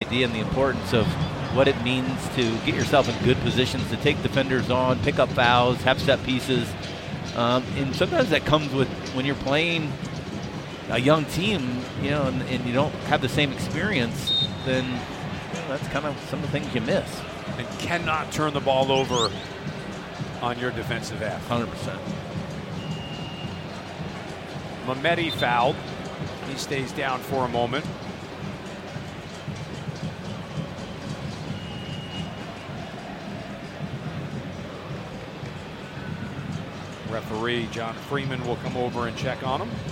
idea and the importance of what it means to get yourself in good positions to take defenders on, pick up fouls, have set pieces. And sometimes that comes with when you're playing a young team, and you don't have the same experience, then that's kind of some of the things you miss. And cannot turn the ball over on your defensive half. 100%. Mehmeti fouled. He stays down for a moment. Referee John Freeman will come over and check on him.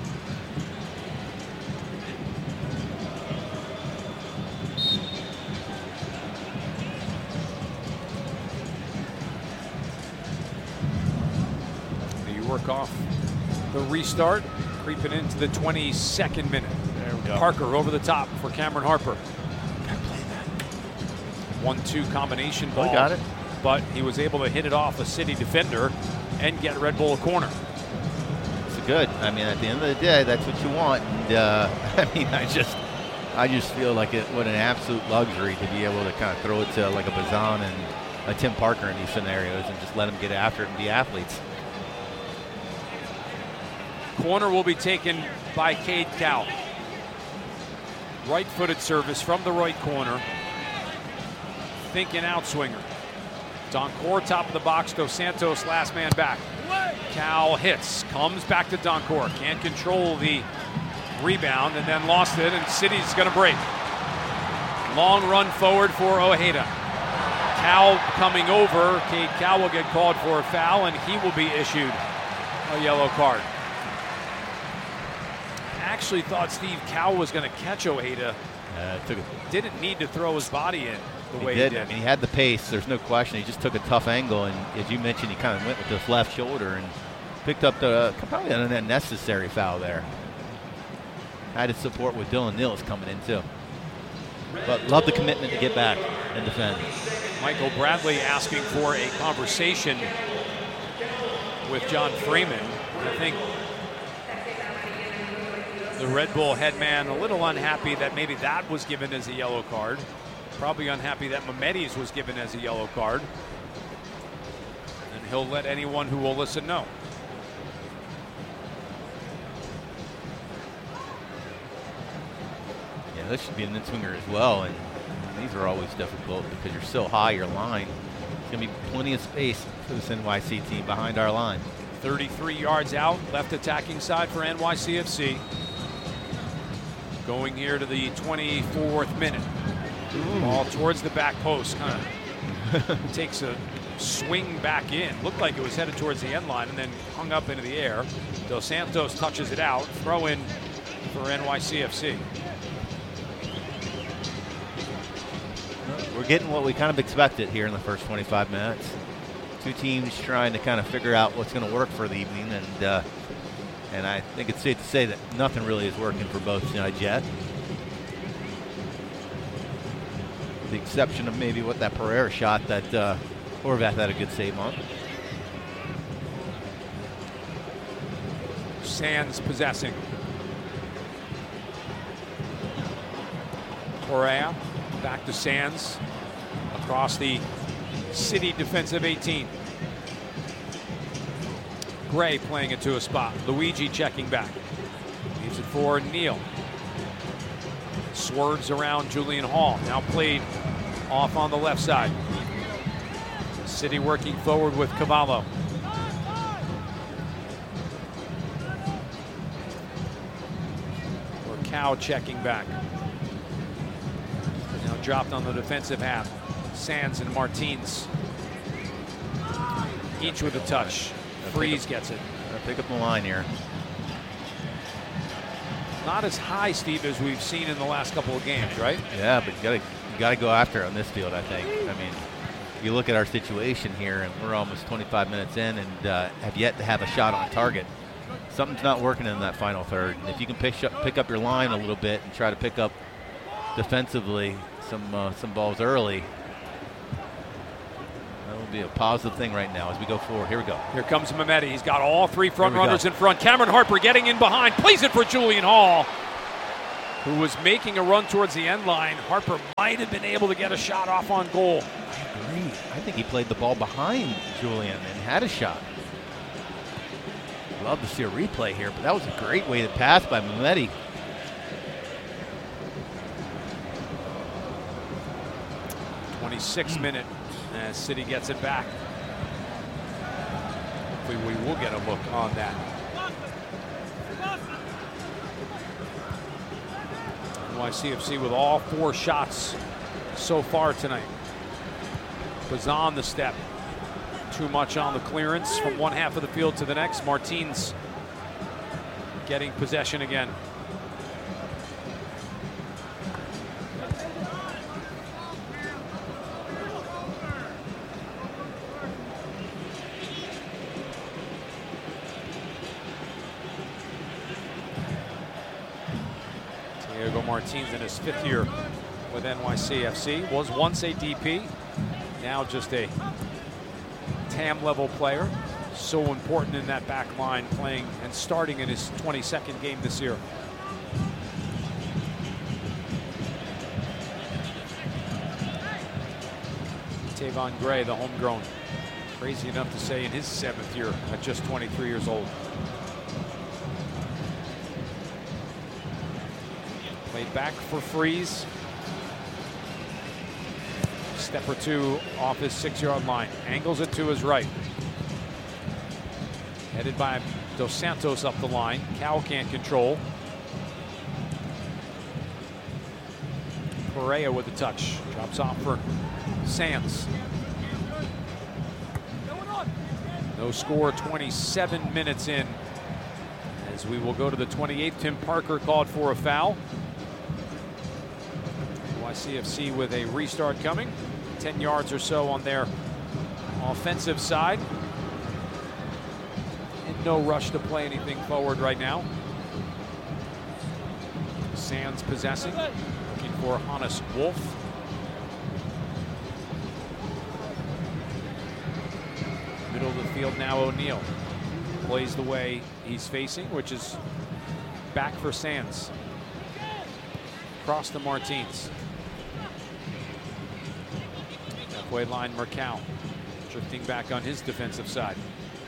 You work off the restart, creeping into the 22nd minute. There we go. Parker over the top for Cameron Harper. Gotta play that 1-2 combination ball. Got it. But he was able to hit it off a City defender and get Red Bull a corner. It's good. I mean, at the end of the day, that's what you want. And I just feel like what an absolute luxury to be able to kind of throw it to like a Bazan and a Tim Parker in these scenarios and just let them get after it and be athletes. Corner will be taken by Cade Cowell. Right-footed service from the right corner. Thinking outswinger. Doncourt top of the box. Dos Santos last man back. Cowell hits. Comes back to Doncourt. Can't control the rebound and then lost it, and City's going to break. Long run forward for Ojeda. Cowell coming over. Cade Cowell will get called for a foul, and he will be issued a yellow card. Actually thought Steve Cowell was going to catch Ojeda. Didn't need to throw his body in the way he did. I mean, he had the pace. There's no question. He just took a tough angle, and as you mentioned, he kind of went with his left shoulder and picked up probably an unnecessary foul there. Had his support with Dylan Nils coming in too. But love the commitment to get back and defend. Michael Bradley asking for a conversation with John Freeman. I think the Red Bull head man a little unhappy that maybe that was given as a yellow card. Probably unhappy that Mehmeti's was given as a yellow card. And he'll let anyone who will listen know. Yeah, this should be an in-swinger as well. And these are always difficult because you're so high, your line. There's going to be plenty of space for this NYC team behind our line. 33 yards out, left attacking side for NYCFC. Going here to the 24th minute. Ball towards the back post, kind of takes a swing back in. Looked like it was headed towards the end line and then hung up into the air. Dos Santos touches it out. Throw in for NYCFC. We're getting what we kind of expected here in the first 25 minutes. Two teams trying to kind of figure out what's going to work for the evening, and I think it's safe to say that nothing really is working for both sides yet. With the exception of maybe what that Pereira shot that Horvath had a good save on. Sands possessing. Correa back to Sands across the City defensive 18. Gray playing it to a spot. Luigi checking back. Leaves it for Neal. Swerves around Julian Hall. Now played off on the left side. City working forward with Cavallo. Or Cow checking back. Now dropped on the defensive half. Sands and Martins. Each with a touch. Freeze gets it. Pick up the line here. Not as high, Steve, as we've seen in the last couple of games, right? Yeah, but you gotta go after it on this field, I think. I mean, you look at our situation here, and we're almost 25 minutes in and have yet to have a shot on target. Something's not working in that final third. And if you can pick up your line a little bit and try to pick up defensively some balls early, that will be a positive thing right now as we go forward. Here we go. Here comes Mehmeti. He's got all three front runners in front. Cameron Harper getting in behind. Plays it for Julian Hall. who was making a run towards the end line. Harper might have been able to get a shot off on goal. I agree. I think he played the ball behind Julian and had a shot. Love to see a replay here, but that was a great way to pass by Mehmeti. Minute as City gets it back. Hopefully we will get a look on that. NYCFC with all 4 shots so far tonight. Bazan the step. Too much on the clearance from one half of the field to the next. Martins getting possession again. Diego Martins in his 5th year with NYCFC. Was once a DP, now just a TAM level player. So important in that back line, playing and starting in his 22nd game this year. Tavon Gray, the homegrown. Crazy enough to say in his 7th year at just 23 years old. Played back for Freeze. Step or two off his 6-yard line. Angles it to his right. Headed by Dos Santos up the line. Cal can't control. Perea with the touch. Drops off for Sands. No score, 27 minutes in. As we will go to the 28th, Tim Parker called for a foul. NYCFC with a restart coming. 10 yards or so on their offensive side. And no rush to play anything forward right now. Sands possessing. Looking for Hannes Wolf. Middle of the field now, O'Neal. Plays the way he's facing, which is back for Sands. Across to Martins. Halfway line, Mercal. Drifting back on his defensive side.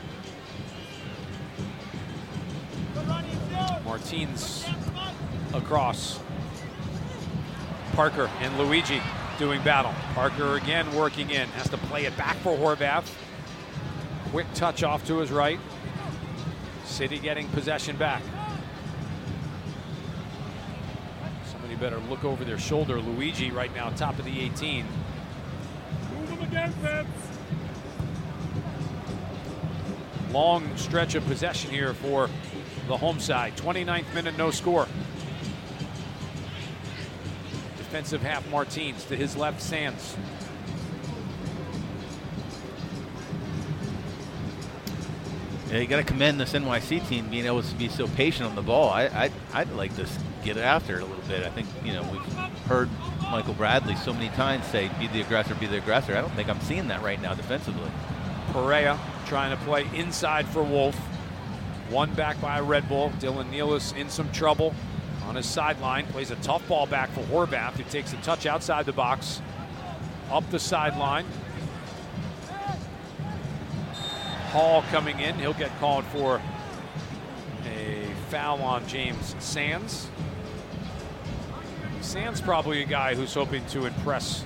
Martins across. Parker and Luigi doing battle. Parker again working in. Has to play it back for Horvath. Quick touch off to his right. City getting possession back. Somebody better look over their shoulder. Luigi right now, top of the 18. Move him again, Vince. Long stretch of possession here for the home side. 29th minute, no score. Defensive half, Martins. To his left, Sands. Yeah, you got to commend this NYC team being able to be so patient on the ball. I'd like to get after it a little bit. I think, we've heard Michael Bradley so many times say, be the aggressor, be the aggressor. I don't think I'm seeing that right now defensively. Perea trying to play inside for Wolf. One back by Red Bull. Dylan Nealis in some trouble on his sideline. Plays a tough ball back for Horvath, who takes a touch outside the box. Up the sideline. Hall coming in. He'll get called for a foul on James Sands. Sands probably a guy who's hoping to impress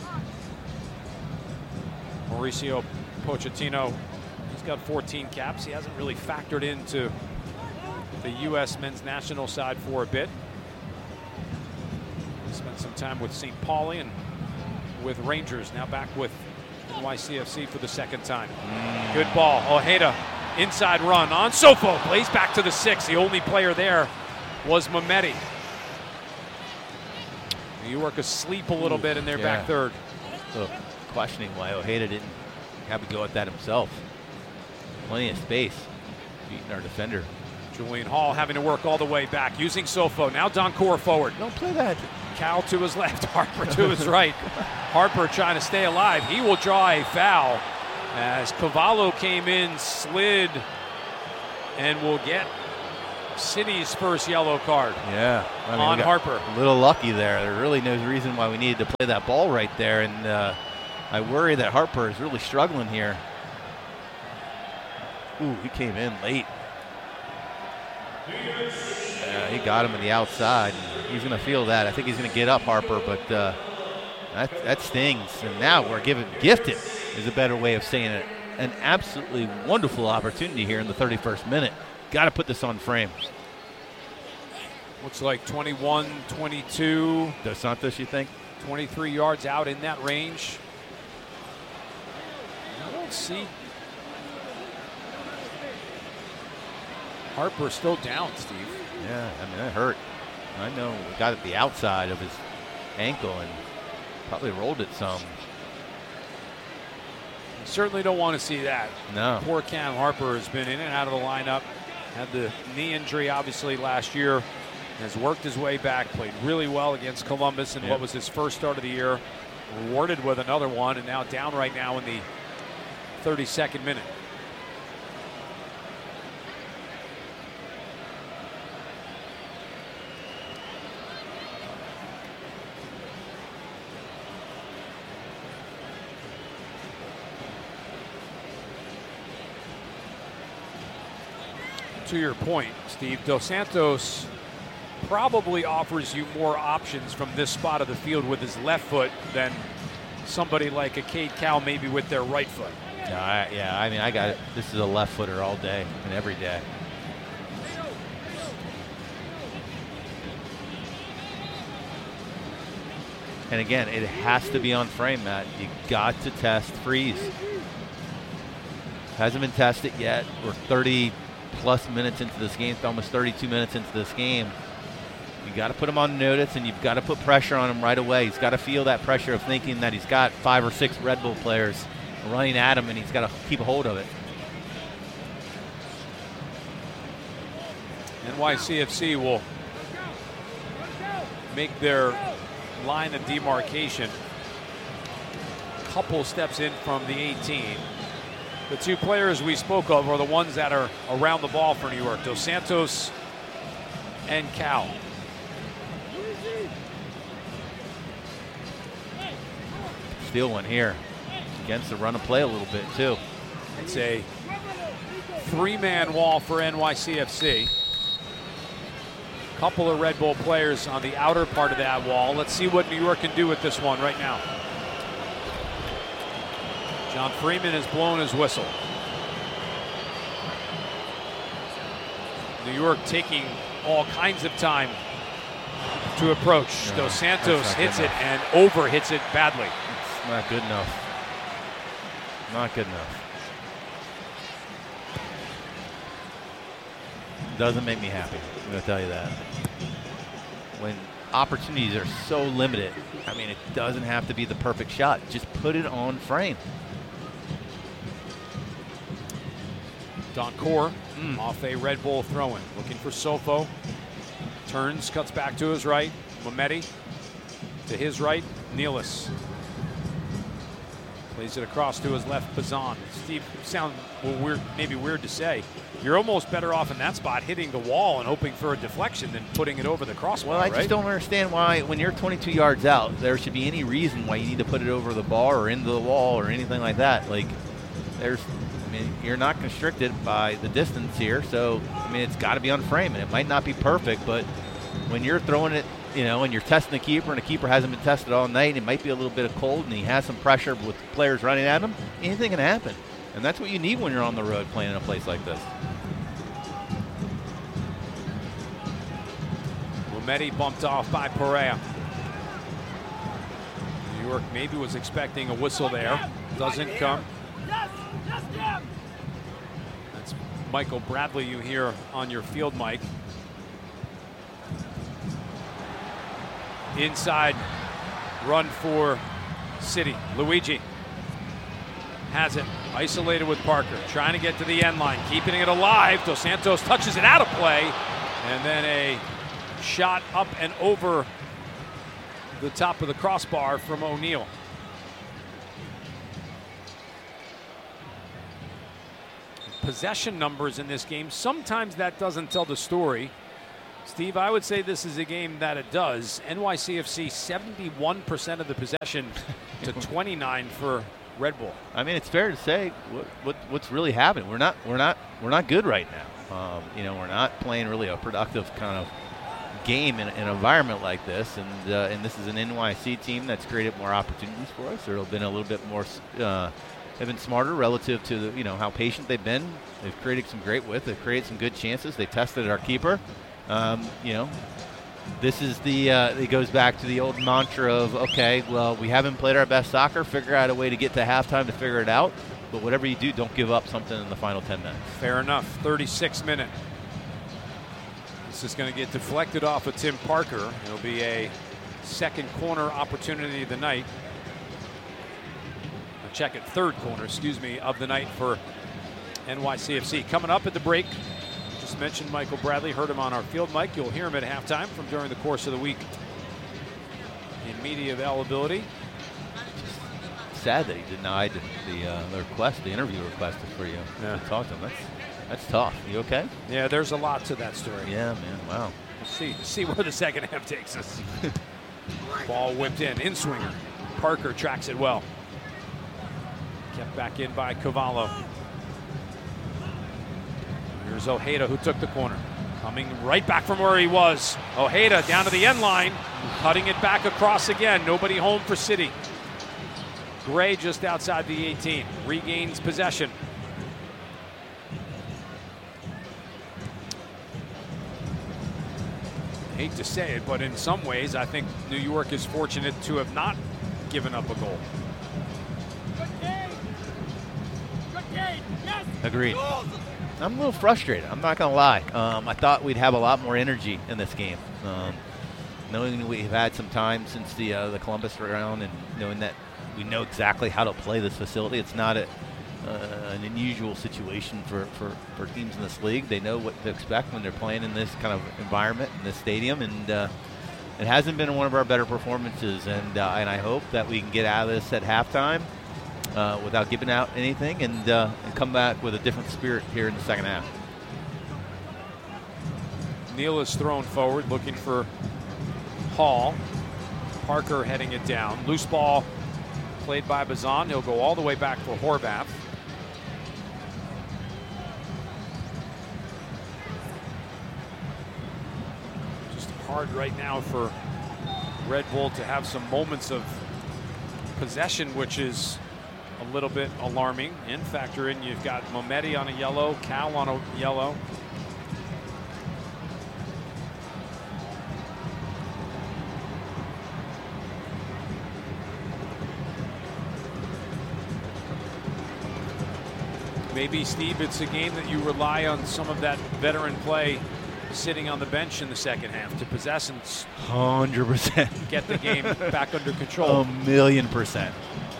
Mauricio Pochettino. He's got 14 caps. He hasn't really factored into the U.S. men's national side for a bit. He spent some time with St. Pauli and with Rangers. Now back with NYCFC for the 2nd time. Good ball. Ojeda, inside run on Sofo. Plays back to the 6. The only player there was Mehmeti. New York asleep a little bit in their back third. Questioning why Ojeda didn't have a go at that himself. Plenty of space. Beating our defender. Julian Hall having to work all the way back, using Sofo. Now Doncourt forward. Don't play that. Cal to his left, Harper to his right. Harper trying to stay alive. He will draw a foul as Cavallo came in, slid, and will get City's first yellow card. Yeah, on Harper. A little lucky there. There really no reason why we needed to play that ball right there, and I worry that Harper is really struggling here. Ooh, he came in late. Yeah, he got him on the outside. He's going to feel that. I think he's going to get up, Harper, but that stings. And now we're gifted is a better way of saying it. An absolutely wonderful opportunity here in the 31st minute. Got to put this on frame. Looks like 21, 22. Dos Santos, you think? 23 yards out in that range. I don't see Harper still down, Steve. Yeah, I mean, that hurt. I know he got at the outside of his ankle and probably rolled it some. You certainly don't want to see that. No. Poor Cam Harper has been in and out of the lineup. Had the knee injury, obviously, last year. Has worked his way back, played really well against Columbus in what was his first start of the year. Rewarded with another one, and now down right now in the 32nd minute. To your point, Steve, Dos Santos probably offers you more options from this spot of the field with his left foot than somebody like a Cade Cowell maybe with their right foot. Yeah, I mean, I got it. This is a left footer all day and every day. And again, it has to be on frame, Matt. You got to test freeze. Hasn't been tested yet. We're 30-plus minutes into this game, almost 32 minutes into this game. You got to put him on notice, and you've got to put pressure on him right away. He's got to feel that pressure of thinking that he's got 5 or 6 Red Bull players running at him, and he's got to keep a hold of it. NYCFC will make their line of demarcation a couple steps in from the 18. The 2 players we spoke of are the ones that are around the ball for New York, Dos Santos and Cowell. Steal one here against the run of play a little bit too. It's a 3-man wall for NYCFC. Couple of Red Bull players on the outer part of that wall. Let's see what New York can do with this one right now. John Freeman has blown his whistle. New York taking all kinds of time to approach. Dos Santos hits it and over hits it badly. It's not good enough. Not good enough. Doesn't make me happy. I'm going to tell you that. When opportunities are so limited, I mean, it doesn't have to be the perfect shot. Just put it on frame. Doncourt off a Red Bull throw-in. Looking for Sofo. Turns, cuts back to his right. Mometti to his right. Nealis plays it across to his left. Bazan. Steve, sound weird, maybe weird to say. You're almost better off in that spot hitting the wall and hoping for a deflection than putting it over the crossbar. Well, I just don't understand why, when you're 22 yards out, there should be any reason why you need to put it over the bar or into the wall or anything like that. Like, I mean, you're not constricted by the distance here, so I mean, it's got to be on frame, and it might not be perfect, but when you're throwing it, you know, and you're testing the keeper, and the keeper hasn't been tested all night, it might be a little bit of cold, and he has some pressure with players running at him. Anything can happen, and that's what you need when you're on the road playing in a place like this. Mometti bumped off by Perea. New York maybe was expecting a whistle there. Doesn't come. That's Michael Bradley you hear on your field mic. Inside run for City. Luigi has it. Isolated with Parker. Trying to get to the end line. Keeping it alive. Dos Santos touches it out of play. And then a shot up and over the top of the crossbar from O'Neal. possession numbers in this game, sometimes that doesn't tell the story. Steve, I would say this is a game that it does. NYCFC 71% of the possession to 29 for Red Bull. I mean, it's fair to say what's really happening. We're not good right now. We're not playing really a productive kind of game in an environment like this, and this is an NYC team that's created more opportunities for us. They've been a little bit more, they've been smarter relative to how patient they've been. They've created some great width. They've created some good chances. They tested our keeper. This is it goes back to the old mantra of, okay, well, we haven't played our best soccer. Figure out a way to get to halftime to figure it out. But whatever you do, don't give up something in the final 10 minutes. Fair enough. 36th minute. This is going to get deflected off of Tim Parker. It'll be a second corner opportunity of the night. Third corner, of the night for NYCFC. Coming up at the break, just mentioned Michael Bradley. Heard him on our field mic. You'll hear him at halftime from during the course of the week in media availability. Sad that he denied the request, the interview request for you to talk to him. That's tough. You okay? Yeah, there's a lot to that story. Yeah, man. Wow. We'll see where the second half takes us. Ball whipped in swinger. Parker tracks it well. Kept back in by Cavallo. Here's Ojeda, who took the corner. Coming right back from where he was. Ojeda down to the end line, cutting it back across again. Nobody home for City. Gray just outside the 18. Regains possession. Hate to say it, but in some ways, I think New York is fortunate to have not given up a goal. Agreed. I'm a little frustrated. I'm not going to lie. I thought we'd have a lot more energy in this game. Knowing we've had some time since the Columbus round, and knowing that we know exactly how to play this facility. It's not an unusual situation for teams in this league. They know what to expect when they're playing in this kind of environment, in this stadium, and it hasn't been one of our better performances. And I hope that we can get out of this at halftime without giving out anything, and come back with a different spirit here in the second half. Neal is thrown forward, looking for Hall. Parker heading it down. Loose ball played by Bazan. He'll go all the way back for Horvath. Just hard right now for Red Bull to have some moments of possession, which is a little bit alarming. And factor in, you've got Mometti on a yellow, Cal on a yellow. Maybe, Steve, it's a game that you rely on some of that veteran play sitting on the bench in the second half to possess and 100% get the game back under control. 1,000,000%.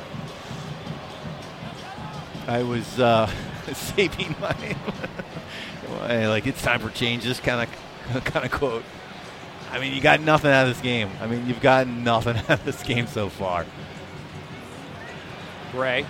I was saving my like, it's time for changes kind of quote. I mean, you got nothing out of this game. I mean, you've gotten nothing out of this game so far. Gray.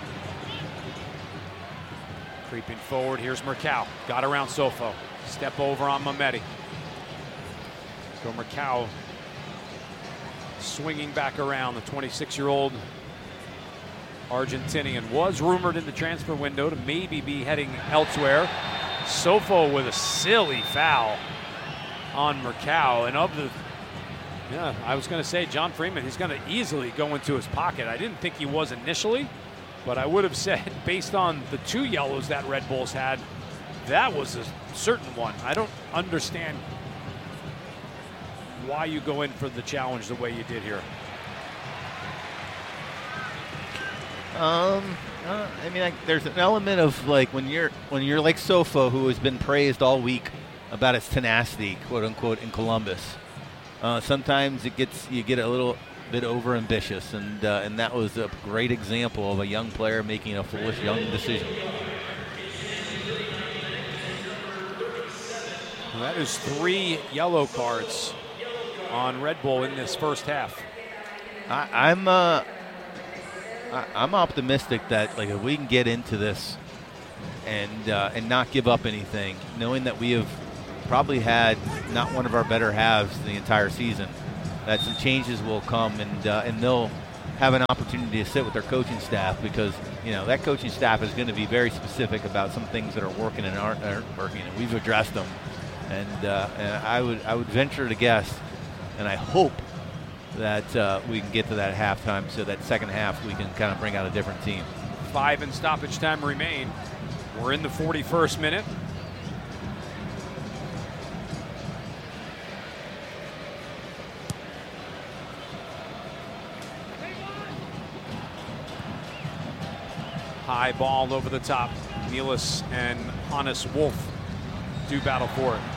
Creeping forward, here's Mercau. Got around Sofo. Step over on Mometti. So Mercau swinging back around. The 26-year-old Argentinian was rumored in the transfer window to maybe be heading elsewhere. Sofo with a silly foul on Mercau. And I was going to say John Freeman, he's going to easily go into his pocket. I didn't think he was initially, but I would have said, based on the two yellows that Red Bulls had, that was a certain one. I don't understand why you go in for the challenge the way you did here. I mean, there's an element of, like, when you're like Sofo, who has been praised all week about his tenacity, quote unquote, in Columbus. Sometimes you get a little bit over ambitious, and that was a great example of a young player making a foolish young decision. Well, that is 3 yellow cards on Red Bull in this first half. I'm optimistic that, like, if we can get into this and not give up anything, knowing that we have probably had not one of our better halves the entire season, that some changes will come, and they'll have an opportunity to sit with their coaching staff, because that coaching staff is going to be very specific about some things that are working and aren't working, and we've addressed them. And I would venture to guess, and I hope that we can get to that halftime, so that second half we can kind of bring out a different team. 5 in stoppage time remain. We're in the 41st minute. High ball over the top. Nealis and Hannes Wolf do battle for it.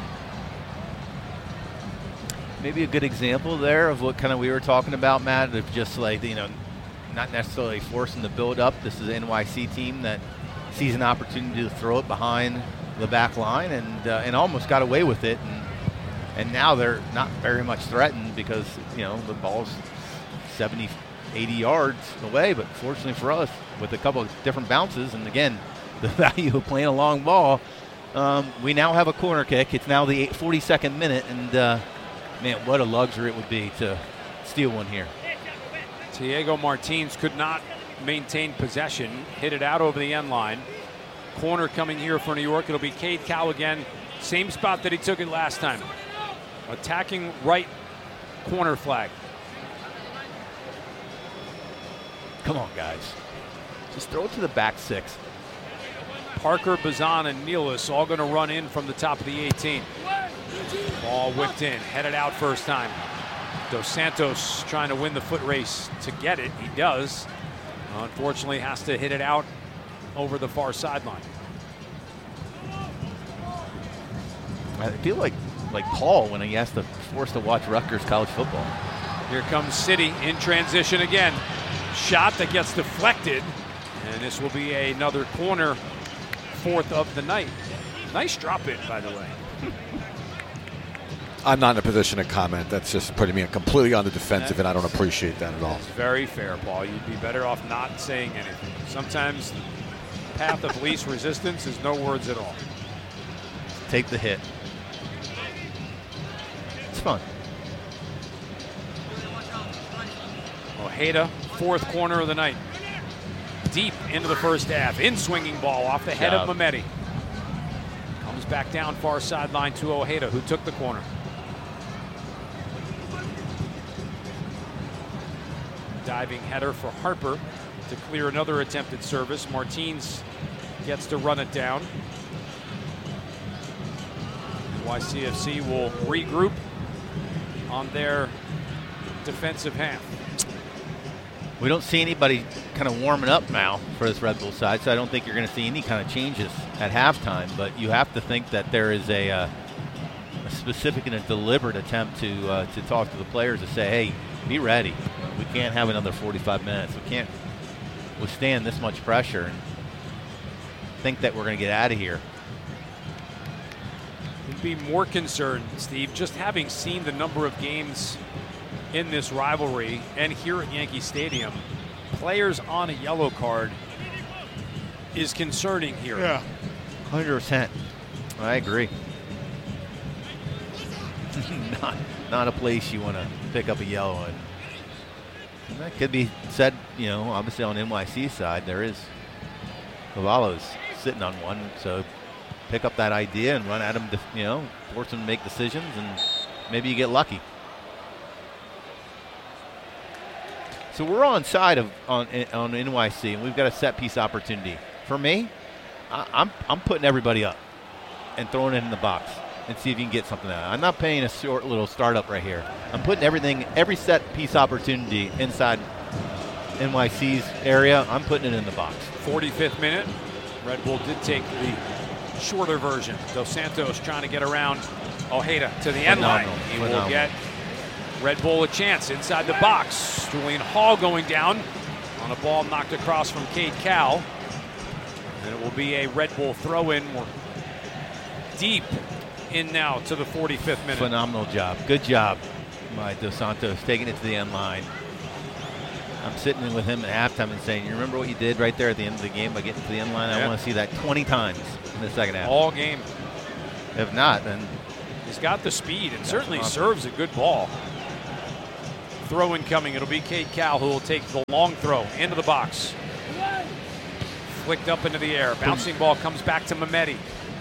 Maybe a good example there of what kind of we were talking about, Matt, of just like, not necessarily forcing the build up. This is an NYC team that sees an opportunity to throw it behind the back line, and almost got away with it. And now they're not very much threatened, because, the ball's 70, 80 yards away. But fortunately for us, with a couple of different bounces, and again, the value of playing a long ball, we now have a corner kick. It's now the 42nd minute, and man, what a luxury it would be to steal one here. Diego Martins could not maintain possession, hit it out over the end line. Corner coming here for New York. It'll be Cade Cowell again. Same spot that he took it last time. Attacking right corner flag. Come on, guys. Just throw it to the back six. Parker, Bazan, and Nealis all going to run in from the top of the 18. Ball whipped in, headed out first time. Dos Santos trying to win the foot race to get it. He does. Unfortunately, has to hit it out over the far sideline. I feel like Paul when he has to force to watch Rutgers college football. Here comes City in transition again. Shot that gets deflected, and this will be another corner, 4th of the night. Nice drop in, by the way. I'm not in a position to comment. That's just putting me completely on the defensive, and I don't appreciate that at all. It's very fair, Paul. You'd be better off not saying anything. Sometimes the path of least resistance is no words at all. Take the hit. It's fun. Ojeda, 4th corner of the night. Deep into the first half. In swinging ball off the head of Mehmeti. Comes back down far sideline to Ojeda, who took the corner. Diving header for Harper to clear another attempted service. Martins gets to run it down. NYCFC will regroup on their defensive half. We don't see anybody kind of warming up now for this Red Bull side, so I don't think you're going to see any kind of changes at halftime. But you have to think that there is a specific and a deliberate attempt to talk to the players to say, hey, be ready. We can't have another 45 minutes. We can't withstand this much pressure and think that we're going to get out of here. I'd be more concerned, Steve, just having seen the number of games in this rivalry and here at Yankee Stadium, players on a yellow card is concerning here. Yeah, 100%. I agree. not a place you want to pick up a yellow in. And that could be said, obviously on NYC side, there is Cavallo's sitting on one, so pick up that idea and run at him, force him to make decisions, and maybe you get lucky. So we're on side of on NYC, and we've got a set piece opportunity. For me, I'm putting everybody up and throwing it in the box and see if you can get something out of it. I'm not paying a short little startup right here. I'm putting every set piece opportunity inside NYC's area. I'm putting it in the box. 45th minute. Red Bull did take the shorter version. Dos Santos trying to get around Ojeda to the end line. He will get Red Bull a chance inside the box. Julian Hall going down on a ball knocked across from Cade Cowell. And it will be a Red Bull throw-in. We're deep in now to the 45th minute. Phenomenal job. Good job by Dos Santos taking it to the end line. I'm sitting with him at halftime and saying, you remember what you did right there at the end of the game by getting to the end line? I want to see that 20 times in the second half. All game. If not, then he's got the speed and certainly serves a good ball. Throw incoming. It'll be Cade Cowell who will take the long throw into the box. Flicked up into the air. Bouncing ball comes back to Mehmeti.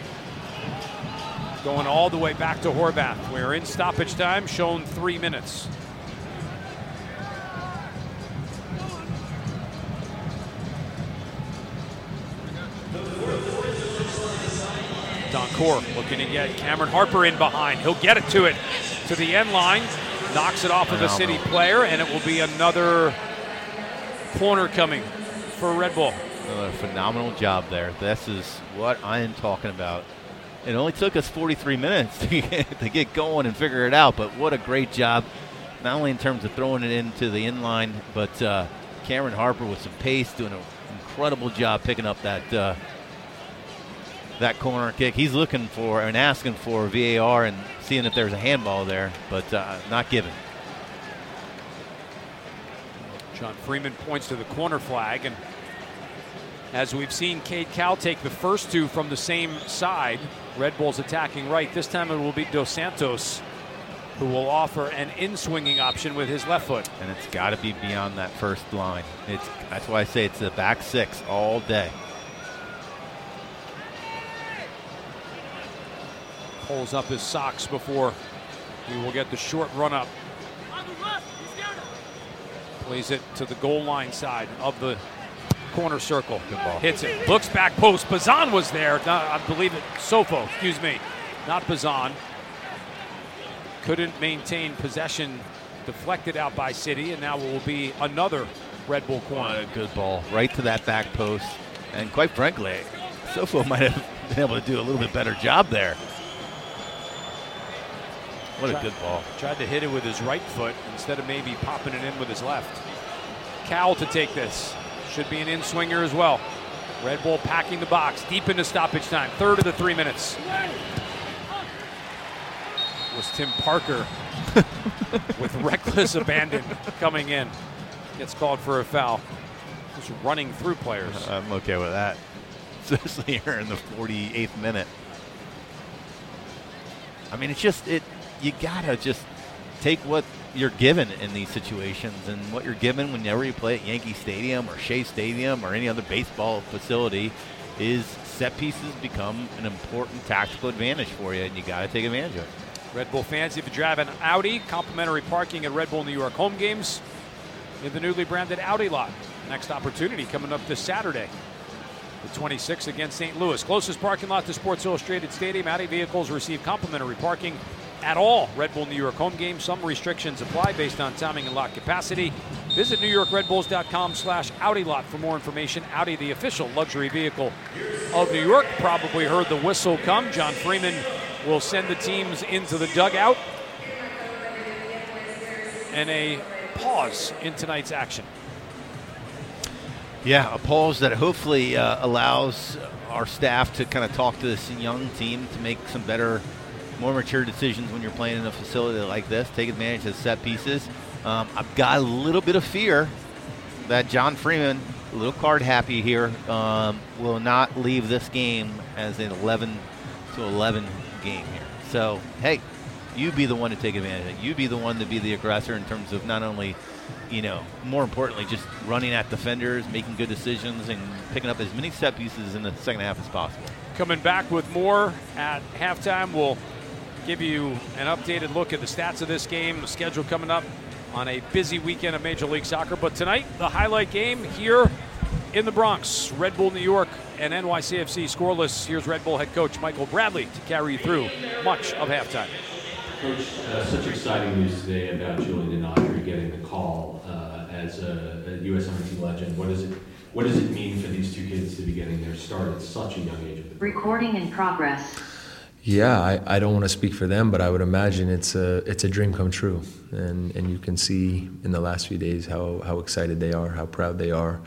Going all the way back to Horvath. We're in stoppage time, shown 3 minutes. Doncourt looking to get Cameron Harper in behind. He'll get it to the end line. Knocks it off of a City player, and it will be another corner coming for Red Bull. A phenomenal job there. This is what I am talking about. It only took us 43 minutes to get going and figure it out, but what a great job, not only in terms of throwing it into the inline, but Cameron Harper with some pace, doing an incredible job picking up that corner kick. He's looking for and asking for VAR and seeing if there's a handball there, but not given. John Freeman points to the corner flag, and as we've seen Cade Cowell take the first two from the same side, Red Bull's attacking right. This time it will be Dos Santos who will offer an in-swinging option with his left foot. And it's got to be beyond that first line. That's why I say it's the back six all day. Pulls up his socks before he will get the short run up. Plays it to the goal line side of the corner circle. Good ball. Hits it. Looks back post. Bazan was there. I believe it. Sofo, excuse me. Not Bazan. Couldn't maintain possession. Deflected out by City, and now it will be another Red Bull corner. What a good ball. Right to that back post. And quite frankly, Sofo might have been able to do a little bit better job there. What a good ball. Tried to hit it with his right foot instead of maybe popping it in with his left. Cowell to take this. Should be an in-swinger as well. Red Bull packing the box deep into stoppage time. Third of the 3 minutes. It was Tim Parker with reckless abandon coming in. Gets called for a foul. Just running through players. I'm okay with that. Especially here in the 48th minute. I mean, you gotta just take what you're given in these situations, and what you're given whenever you play at Yankee Stadium or Shea Stadium or any other baseball facility is set pieces become an important tactical advantage for you, and you gotta take advantage of it. Red Bull fans, if you drive an Audi, complimentary parking at Red Bull New York home games in the newly branded Audi lot. Next opportunity coming up this Saturday. The 26th against St. Louis. Closest parking lot to Sports Illustrated Stadium. Audi vehicles receive complimentary parking at all Red Bull New York home games. Some restrictions apply based on timing and lot capacity. Visit NewYorkRedBulls.com/Audi lot for more information. Audi, the official luxury vehicle of New York. Probably heard the whistle come. John Freeman will send the teams into the dugout. And a pause in tonight's action. Yeah, a pause that hopefully allows our staff to kind of talk to this young team to make some better, more mature decisions when you're playing in a facility like this. Take advantage of set pieces. I've got a little bit of fear that John Freeman, a little card happy here, will not leave this game as an 11-11 game here. So, hey, you be the one to take advantage of it. You be the one to be the aggressor in terms of not only, more importantly, just running at defenders, making good decisions, and picking up as many set pieces in the second half as possible. Coming back with more at halftime. We'll give you an updated look at the stats of this game, the schedule coming up on a busy weekend of Major League Soccer. But tonight, the highlight game here in the Bronx. Red Bull New York and NYCFC scoreless. Here's Red Bull head coach Michael Bradley to carry you through much of halftime. Coach, such exciting news today about Julian Denaudry getting the call as a USMNT legend. What does it mean for these two kids to be getting their start at such a young age? Recording in progress. Yeah, I don't want to speak for them, but I would imagine it's a dream come true, and you can see in the last few days how excited they are, how proud they are.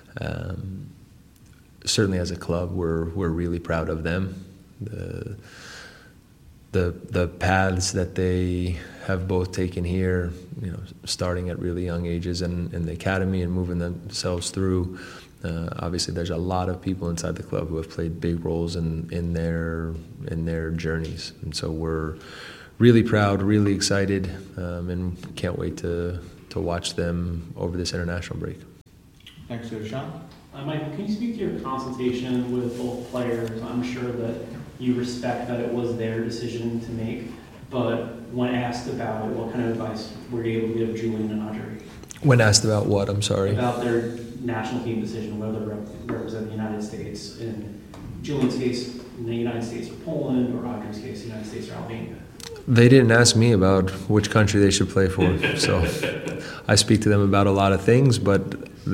Certainly, as a club, we're really proud of them. The paths that they have both taken here, starting at really young ages in the academy and moving themselves through. Obviously, there's a lot of people inside the club who have played big roles in their journeys, and so we're really proud, really excited, and can't wait to watch them over this international break. Thanks, Sean. Michael, can you speak to your consultation with both players? I'm sure that you respect that it was their decision to make, but when asked about it, what kind of advice were you able to give Julian and Audrey? When asked about what? I'm sorry. About their national team decision, whether to represent the United States. In Julian's case, in the United States or Poland, or Audrey's case, the United States or Albania. They didn't ask me about which country they should play for, so I speak to them about a lot of things, but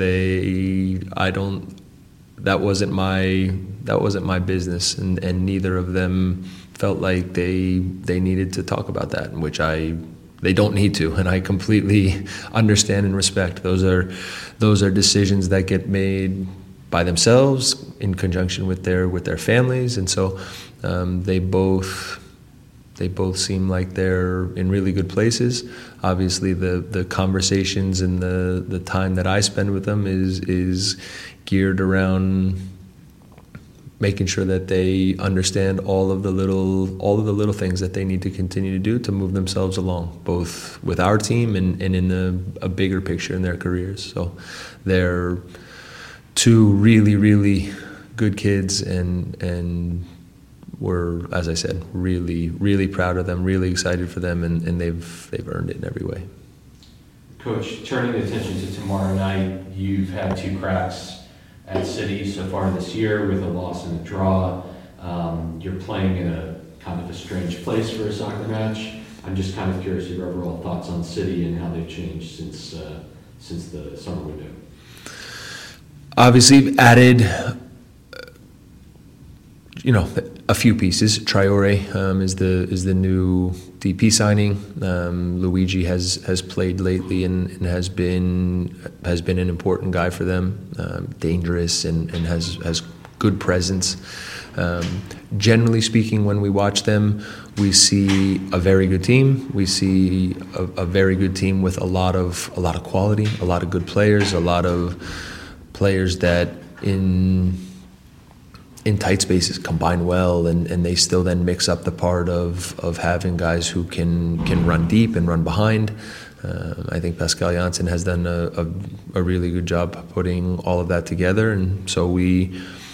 that wasn't my business, and neither of them felt like they needed to talk about that, which they don't need to, and I completely understand and respect. Those are decisions that get made by themselves in conjunction with their families, and so they both seem like they're in really good places. Obviously, the conversations and the time that I spend with them is geared around making sure that they understand all of the little things that they need to continue to do to move themselves along, both with our team and in a bigger picture in their careers. So they're two really, really good kids, and we're, as I said, really, really proud of them, really excited for them, and they've earned it in every way. Coach, turning attention to tomorrow night, you've had 2 cracks at City so far this year with a loss and a draw. You're playing in a kind of a strange place for a soccer match. I'm just kind of curious your overall thoughts on City and how they've changed since the summer window. Obviously, added a few pieces. Traore is the new DP signing. Luigi has played lately and has been an important guy for them. Dangerous and has good presence. Generally speaking, when we watch them, we see a very good team. We see a very good team with a lot of quality, a lot of good players, a lot of players that in tight spaces combine well, and they still then mix up the part of having guys who can run deep and run behind. I think Pascal Janssen has done a really good job putting all of that together, and so we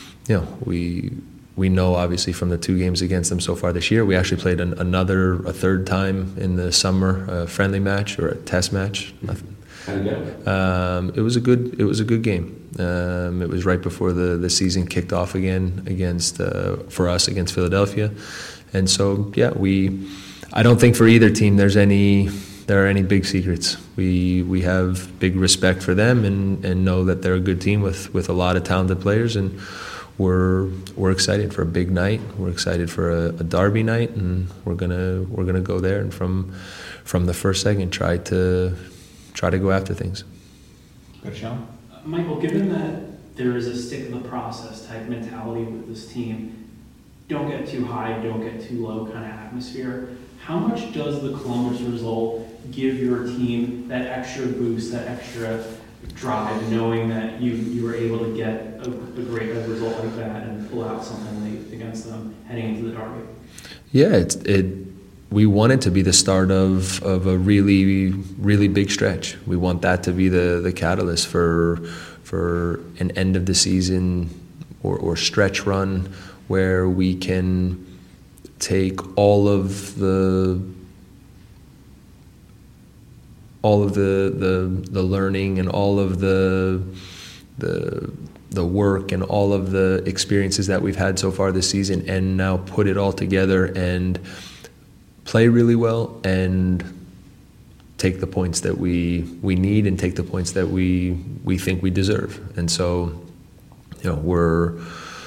know obviously from the 2 games against them so far this year. We actually played a third time in the summer, friendly match or a test match. How'd it go? It was a good game. It was right before the season kicked off again for us against Philadelphia, and so I don't think for either team there are any big secrets. We have big respect for them and know that they're a good team with a lot of talented players, and we're excited for a big night. We're excited for a derby night, and we're gonna go there and from the first second try to go after things. Good, Sean. Michael, given that there is a stick of the process type mentality with this team, don't get too high, don't get too low kind of atmosphere, how much does the Columbus result give your team that extra boost, that extra drive, knowing that you were able to get a great result like that and pull out something late against them heading into the derby? Yeah, we want it to be the start of a really, really big stretch. We want that to be the catalyst for an end of the season or stretch run where we can take all of the learning and all of the work and all of the experiences that we've had so far this season, and now put it all together and play really well and take the points that we need and take the points that we think we deserve. And so, we're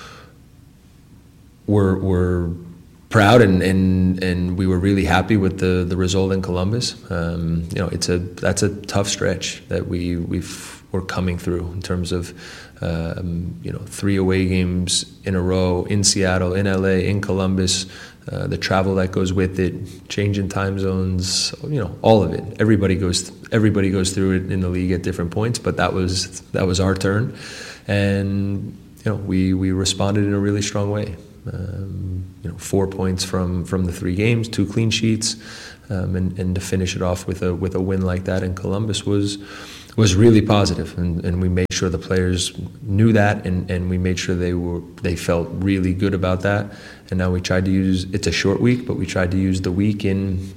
proud and we were really happy with the result in Columbus. That's a tough stretch that we've were coming through in terms of 3 away games in a row in Seattle, in LA, in Columbus, the travel that goes with it, changing time zones, all of it. Everybody goes through it in the league at different points, but that was our turn, and we responded in a really strong way. 4 points from the 3 games, 2 clean sheets, and to finish it off with a win like that in Columbus was really positive, and we made sure the players knew that, and we made sure they felt really good about that. And now we tried to use, it's a short week, but we tried to use the week in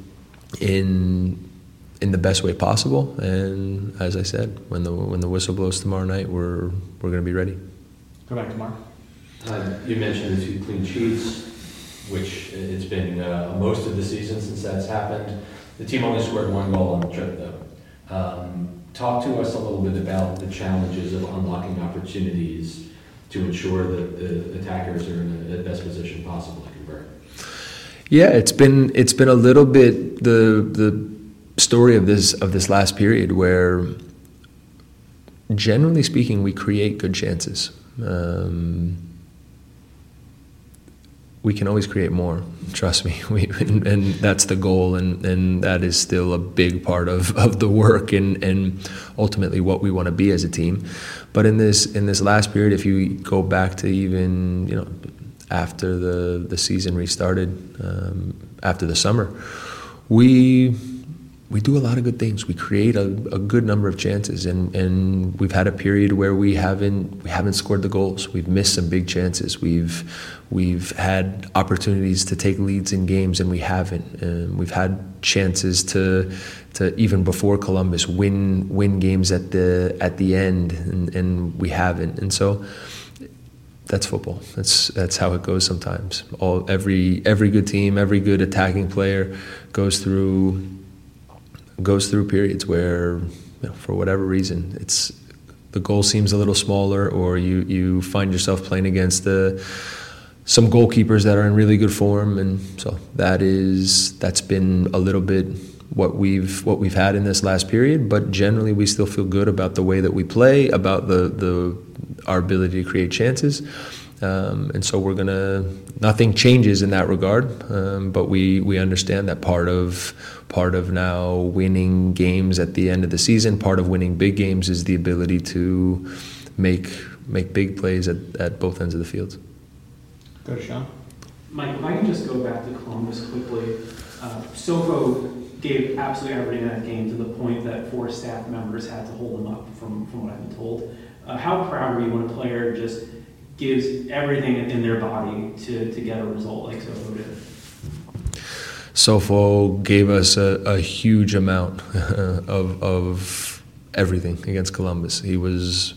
the best way possible. And as I said, when the whistle blows tomorrow night, we're going to be ready. Go back to Mark. You mentioned the 2 clean sheets, which it's been most of the season since that's happened. The team only scored 1 goal on the trip, though. Talk to us a little bit about the challenges of unlocking opportunities to ensure that the attackers are in the best position possible to convert. Yeah, it's been a little bit the story of this last period, where generally speaking we create good chances. We can always create more, trust me. And that's the goal, and that is still a big part of the work and ultimately what we want to be as a team. But in this last period, if you go back to even after the season restarted, after the summer, we do a lot of good things. We create a good number of chances, and we've had a period where we haven't scored the goals. We've missed some big chances. We've had opportunities to take leads in games, and we haven't. And we've had chances to even before Columbus win games at the end, and we haven't. And so that's football. That's how it goes sometimes. Every good team, every good attacking player goes through periods where, for whatever reason, the goal seems a little smaller, or you find yourself playing against some goalkeepers that are in really good form, and so that's been a little bit what we've had in this last period. But generally, we still feel good about the way that we play, about our ability to create chances. And so nothing changes in that regard, but we understand that part of now winning games at the end of the season, part of winning big games is the ability to make big plays at both ends of the field. Go to Sean. Mike, if I can just go back to Columbus quickly. Sofo gave absolutely everything in that game, to the point that 4 staff members had to hold him up, from what I've been told. How proud are you when a player just gives everything in their body to get a result like Sofo did? Sofo gave us a huge amount of everything against Columbus. He was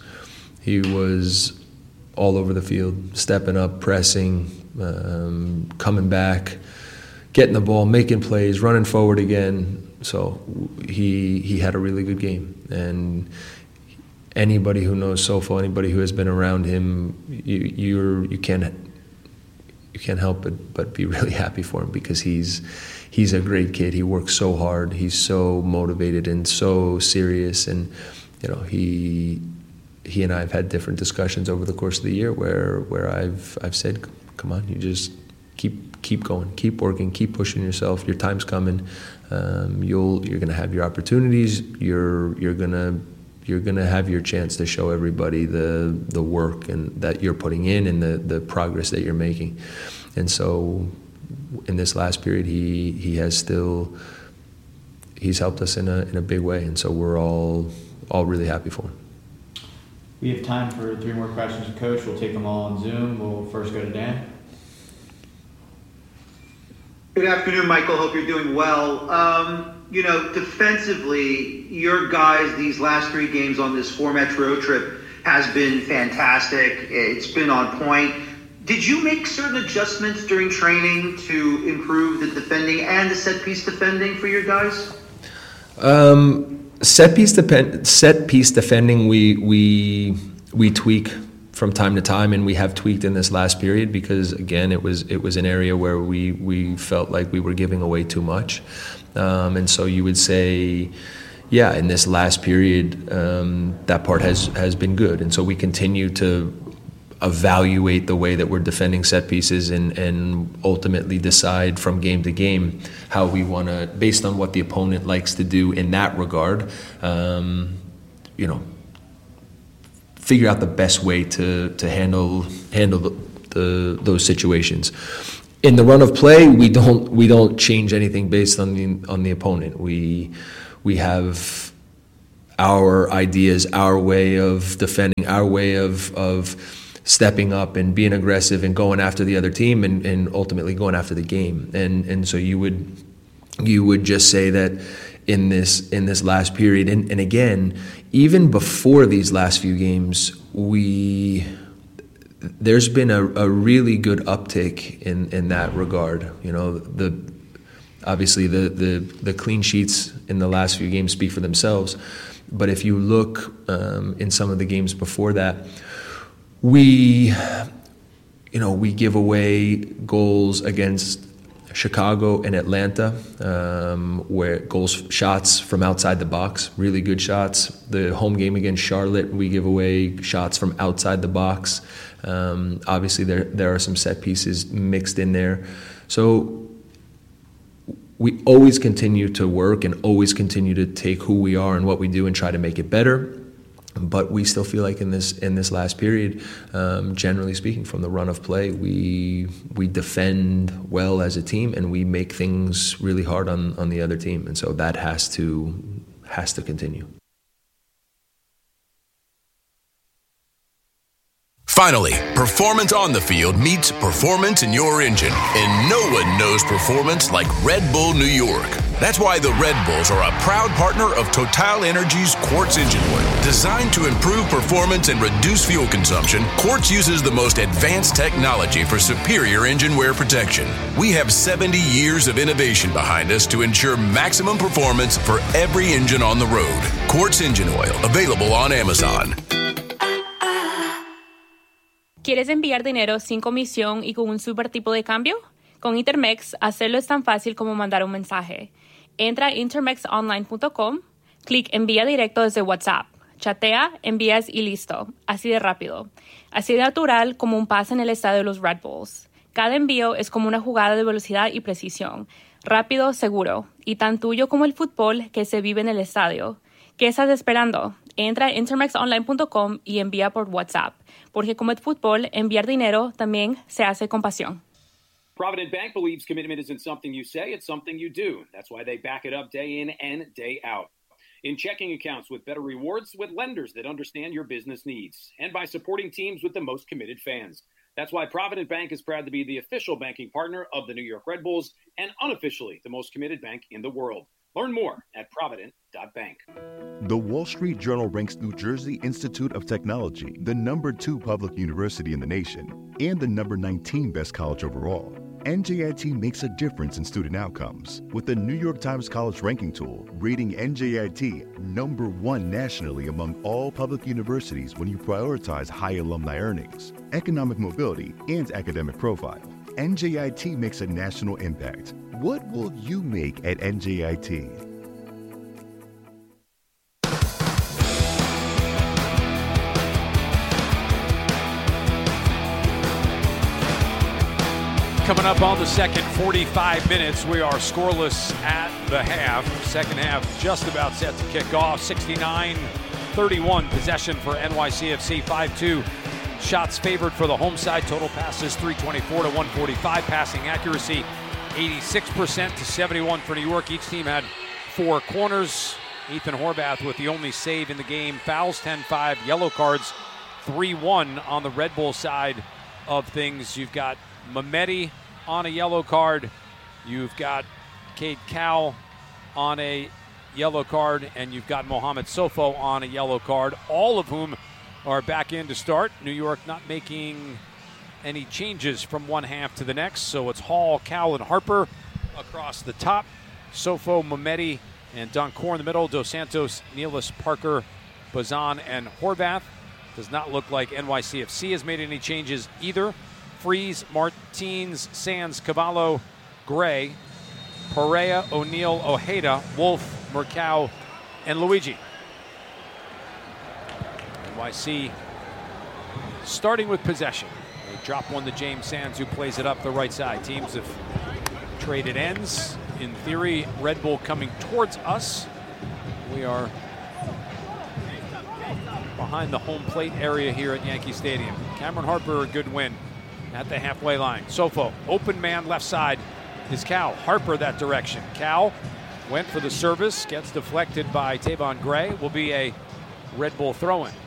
all over the field, stepping up, pressing, coming back, getting the ball, making plays, running forward again. So he had a really good game. And anybody who knows Sofo, anybody who has been around him, you can't help but be really happy for him, because he's a great kid. He works so hard. He's so motivated and so serious. And he and I have had different discussions over the course of the year where I've said, come on, you just keep going, keep working, keep pushing yourself. Your time's coming. You're going to have your opportunities. You're going to have your chance to show everybody the work and that you're putting in, and the progress that you're making. And so in this last period, he's helped us in a big way, and so we're all really happy for him. We have time for 3 more questions, Coach. We'll take them all on Zoom. We'll first go to Dan. Good afternoon, Michael. Hope you're doing well. Defensively, your guys, these last 3 games on this 4-match road trip has been fantastic. It's been on point. Did you make certain adjustments during training to improve the defending and the set-piece defending for your guys? Set piece defending, we tweak from time to time, and we have tweaked in this last period, because again, it was an area where we felt like we were giving away too much, and so you would say, yeah, in this last period, that part has been good. And so we continue to evaluate the way that we're defending set pieces and ultimately decide from game to game how we want to, based on what the opponent likes to do in that regard, figure out the best way to handle those situations. In the run of play, we don't change anything based on the opponent. We have our ideas, our way of defending, our way of stepping up and being aggressive and going after the other team and ultimately going after the game. And so you would just say that in this last period, and again, even before these last few games, there's been a really good uptick in that regard. Obviously the clean sheets in the last few games speak for themselves, but if you look in some of the games before that, we give away goals against Chicago and Atlanta, where shots from outside the box, really good shots. The home game against Charlotte, we give away shots from outside the box. Obviously, there are some set pieces mixed in there. So we always continue to work and always continue to take who we are and what we do and try to make it better. But we still feel like in this last period, generally speaking, from the run of play, we defend well as a team and we make things really hard on the other team, and so that has to continue. Finally, performance on the field meets performance in your engine, and no one knows performance like Red Bull New York. That's why the Red Bulls are a proud partner of Total Energies Quartz Engine Oil. Designed to improve performance and reduce fuel consumption, Quartz uses the most advanced technology for superior engine wear protection. We have 70 years of innovation behind us to ensure maximum performance for every engine on the road. Quartz Engine Oil, available on Amazon. ¿Quieres enviar dinero sin comisión y con un super tipo de cambio? Con Intermex, hacerlo es tan fácil como mandar un mensaje. Entra a intermexonline.com, clic envía directo desde WhatsApp, chatea, envías y listo. Así de rápido. Así de natural como un pase en el estadio de los Red Bulls. Cada envío es como una jugada de velocidad y precisión. Rápido, seguro. Y tan tuyo como el fútbol que se vive en el estadio. ¿Qué estás esperando? Entra a intermexonline.com y envía por WhatsApp. Porque como el fútbol, enviar dinero también se hace con pasión. Provident Bank believes commitment isn't something you say, it's something you do. That's why they back it up day in and day out. In checking accounts with better rewards, with lenders that understand your business needs, and by supporting teams with the most committed fans. That's why Provident Bank is proud to be the official banking partner of the New York Red Bulls and unofficially the most committed bank in the world. Learn more at provident.bank. The Wall Street Journal ranks New Jersey Institute of Technology the #2 public university in the nation and the #19 best college overall. NJIT makes a difference in student outcomes with the New York Times College Ranking Tool rating NJIT #1 nationally among all public universities when you prioritize high alumni earnings, economic mobility, and academic profile. NJIT makes a national impact. What will you make at NJIT? Coming up on the second 45 minutes, we are scoreless at the half. Second half just about set to kick off. 69-31 possession for NYCFC. 5-2 shots favored for the home side. Total passes 324 to 145. Passing accuracy 86% to 71 for New York. Each team had 4 corners. Ethan Horvath with the only save in the game. Fouls 10-5, yellow cards 3-1 on the Red Bull side of things. You've got Mehmeti on a yellow card. You've got Cade Cowell on a yellow card, and you've got Mohamed Sofo on a yellow card, all of whom are back in to start. New York not making any changes from one half to the next, so it's Hall, Cowell, and Harper across the top. Sofo, Mehmeti, and Doncourt in the middle. Dos Santos, Nealis, Parker, Bazan, and Horvath. Does not look like NYCFC has made any changes either. Freeze, Martins, Sands, Cavallo, Gray, Perea, O'Neal, Ojeda, Wolf, Murkow, and Luigi. NYC starting with possession. They drop one to James Sands, who plays it up the right side. Teams have traded ends. In theory, Red Bull coming towards us. We are behind the home plate area here at Yankee Stadium. Cameron Harper, a good win at the halfway line. Sofo, open man left side is Cal. Harper that direction. Cal went for the service, gets deflected by Tavon Gray. Will be a Red Bull throw-in.